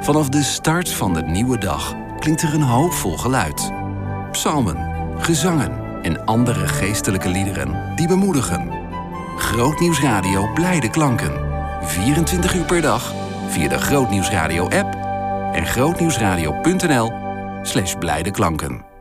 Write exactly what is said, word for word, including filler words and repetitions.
Vanaf de start van de nieuwe dag klinkt er een hoopvol geluid. Psalmen, gezangen en andere geestelijke liederen die bemoedigen. Grootnieuwsradio Blijde Klanken. vierentwintig uur per dag via de Grootnieuwsradio app en grootnieuwsradio punt n l slash blijde klanken.